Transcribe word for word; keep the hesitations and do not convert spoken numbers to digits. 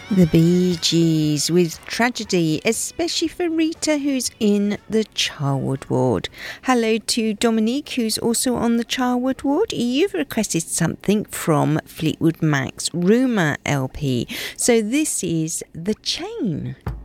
The Bee Gees with Tragedy, especially for Rita, who's in the Charwood ward. Hello to Dominique, who's also on the Charwood ward. You've requested something from Fleetwood Mac's Rumour L P. So this is The Chain.